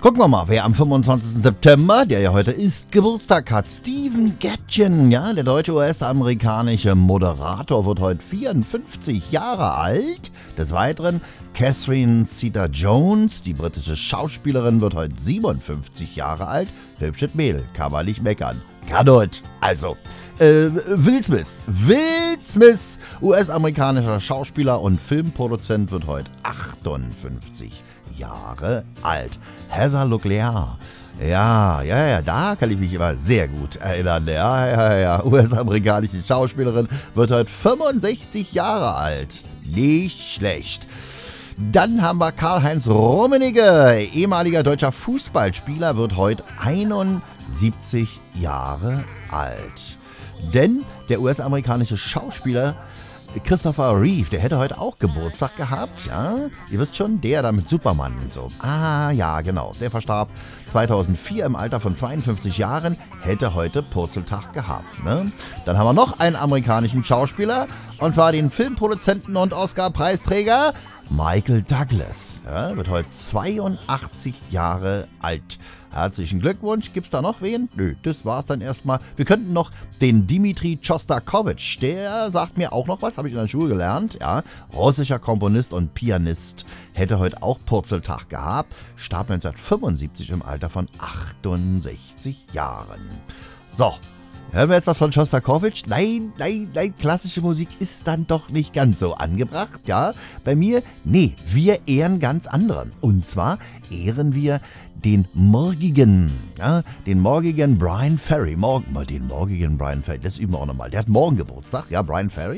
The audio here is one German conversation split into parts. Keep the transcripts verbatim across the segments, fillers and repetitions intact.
Gucken wir mal, wer am fünfundzwanzigsten September, der ja heute ist, Geburtstag hat. Stephen Gätjen, ja, der deutsche U S-amerikanische Moderator, wird heute vierundfünfzig Jahre alt. Des Weiteren Catherine Zeta-Jones, die britische Schauspielerin, wird heute siebenundfünfzig Jahre alt. Hübsches Mädel, kann man nicht meckern. Kadot. Also, äh, Will Smith. Will Smith, U S-amerikanischer Schauspieler und Filmproduzent, wird heute achtundfünfzig Jahre alt. Heather Leclerc. Ja, ja, ja, da kann ich mich immer sehr gut erinnern. Ja, ja, ja, U S-amerikanische Schauspielerin, wird heute fünfundsechzig Jahre alt. Nicht schlecht. Dann haben wir Karl-Heinz Rummenigge, ehemaliger deutscher Fußballspieler, wird heute einundsiebzig Jahre alt. Denn der U S-amerikanische Schauspieler Christopher Reeve, der hätte heute auch Geburtstag gehabt, ja. Ihr wisst schon, der da mit Superman und so. Ah, ja, genau. Der verstarb zweitausendvier im Alter von zweiundfünfzig Jahren, hätte heute Purzeltag gehabt, ne? Dann haben wir noch einen amerikanischen Schauspieler, und zwar den Filmproduzenten und Oscar-Preisträger Michael Douglas. Ja, wird heute zweiundachtzig Jahre alt. Herzlichen Glückwunsch. Gibt's da noch wen? Nö, das war's dann erstmal. Wir könnten noch den Dmitri Schostakowitsch, der sagt mir auch noch was, habe ich in der Schule gelernt. Ja, russischer Komponist und Pianist, hätte heute auch Purzeltag gehabt. Starb neunzehnhundertfünfundsiebzig im Alter von achtundsechzig Jahren. So. Hören wir jetzt was von Schostakowitsch? Nein, nein, nein, klassische Musik ist dann doch nicht ganz so angebracht, ja? Bei mir, nee, wir ehren ganz andere. Und zwar ehren wir den morgigen, ja, den morgigen Bryan Ferry. Morgen, mal den morgigen Bryan Ferry, das üben wir auch nochmal. Der hat morgen Geburtstag, ja, Bryan Ferry.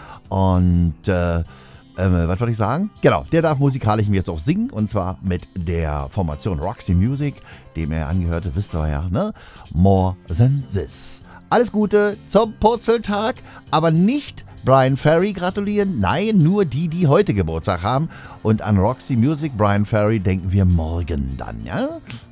Und, äh, äh, was wollte ich sagen? Genau, der darf musikalisch mir jetzt auch singen, und zwar mit der Formation Roxy Music, dem er angehörte, wisst ihr ja, ne? More Than This. Alles Gute zum Purzeltag, aber nicht Bryan Ferry gratulieren, nein, nur die, die heute Geburtstag haben. Und an Roxy Music, Bryan Ferry, denken wir morgen dann, ja?